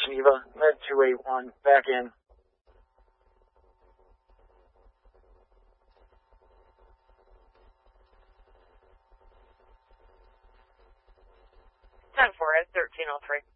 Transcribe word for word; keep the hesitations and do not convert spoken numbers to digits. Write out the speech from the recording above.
Geneva, Med two eight one, back in. ten four at thirteen oh three.